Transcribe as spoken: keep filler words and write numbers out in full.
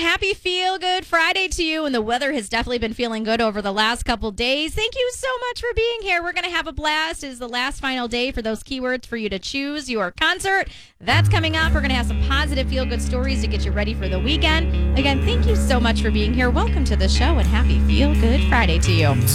Happy Feel Good Friday to you. And the weather has definitely been feeling good over the last couple days. Thank you so much for being here. We're going to have a blast. It is the last final day for those keywords for you to choose your concert. That's coming up. We're going to have some positive feel good stories to get you ready for the weekend. Again, thank you so much for being here. Welcome to the show and happy Feel Good Friday to you.